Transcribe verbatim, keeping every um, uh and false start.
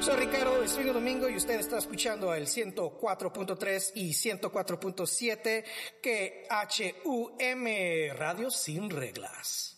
Soy Ricardo de Swing Domingo y usted está escuchando el ciento cuatro punto tres y ciento cuatro punto siete que H U M Radio Sin Reglas.